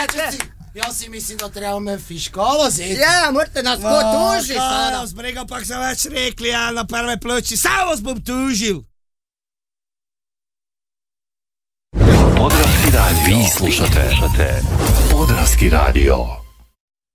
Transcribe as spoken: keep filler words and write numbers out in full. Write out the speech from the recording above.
Ja si mislim, da trebamo fiškala zeti. Ja, morate nas ko tuži sada. Kaj, zbrega, pak sem več rekli, ja, na prve ploči. Sam vas bom tužil. Podravski radio. Vi slušate Podravski radio.